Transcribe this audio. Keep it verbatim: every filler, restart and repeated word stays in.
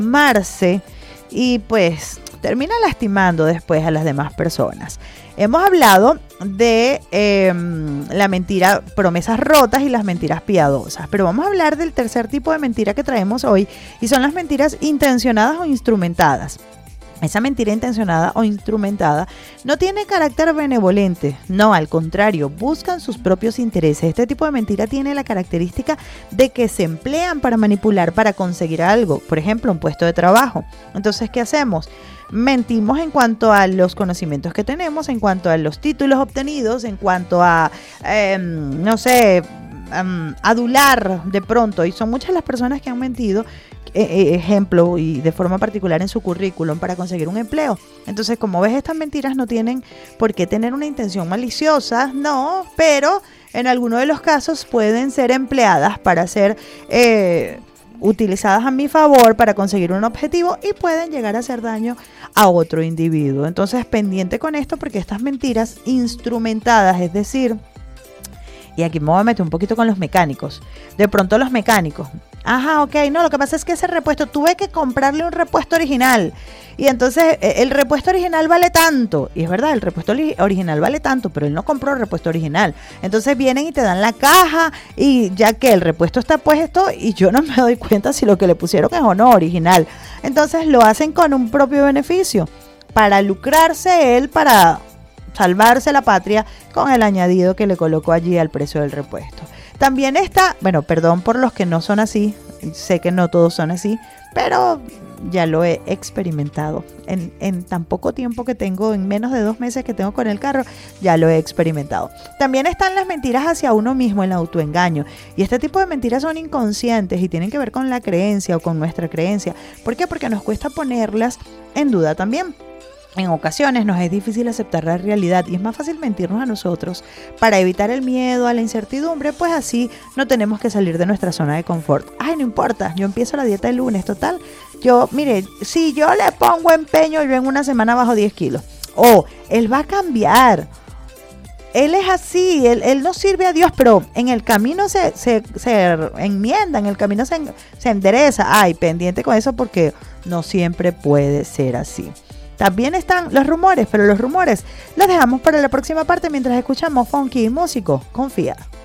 amarse y pues termina lastimando después a las demás personas. Hemos hablado de eh, la mentira, promesas rotas y las mentiras piadosas, pero vamos a hablar del tercer tipo de mentira que traemos hoy y son las mentiras intencionadas o instrumentadas. Esa mentira intencionada o instrumentada no tiene carácter benevolente, no, al contrario, buscan sus propios intereses. Este tipo de mentira tiene la característica de que se emplean para manipular, para conseguir algo, por ejemplo, un puesto de trabajo. Entonces, ¿qué hacemos? Mentimos en cuanto a los conocimientos que tenemos, en cuanto a los títulos obtenidos, en cuanto a, eh, no sé, um, adular de pronto. Y son muchas las personas que han mentido, eh, ejemplo, y de forma particular en su currículum para conseguir un empleo. Entonces, como ves, estas mentiras no tienen por qué tener una intención maliciosa, no, pero en algunos de los casos pueden ser empleadas para ser Eh, utilizadas a mi favor para conseguir un objetivo y pueden llegar a hacer daño a otro individuo. Entonces, pendiente con esto porque estas mentiras instrumentadas, es decir, y aquí me voy a meter un poquito con los mecánicos. De pronto los mecánicos, ajá, ok, no, lo que pasa es que ese repuesto, tuve que comprarle un repuesto original y entonces el repuesto original vale tanto, y es verdad, el repuesto original vale tanto, pero él no compró el repuesto original. Entonces vienen y te dan la caja y ya que el repuesto está puesto y yo no me doy cuenta si lo que le pusieron es o no original. Entonces lo hacen con un propio beneficio, para lucrarse él, para salvarse la patria con el añadido que le colocó allí al precio del repuesto. También está, bueno, perdón por los que no son así, sé que no todos son así, pero ya lo he experimentado. En, en tan poco tiempo que tengo, en menos de dos meses que tengo con el carro, ya lo he experimentado. También están las mentiras hacia uno mismo, el autoengaño. Y este tipo de mentiras son inconscientes y tienen que ver con la creencia o con nuestra creencia. ¿Por qué? Porque nos cuesta ponerlas en duda también. En ocasiones nos es difícil aceptar la realidad y es más fácil mentirnos a nosotros para evitar el miedo a la incertidumbre, pues así no tenemos que salir de nuestra zona de confort. Ay, no importa, yo empiezo la dieta el lunes, total. Yo, mire, si yo le pongo empeño, yo en una semana bajo diez kilos. O, él va a cambiar. Él es así, él, él no sirve a Dios, pero en el camino se, se, se enmienda, en el camino se, se endereza. Ay, pendiente con eso porque no siempre puede ser así. También están los rumores, pero los rumores los dejamos para la próxima parte mientras escuchamos Funky Músico. Confía.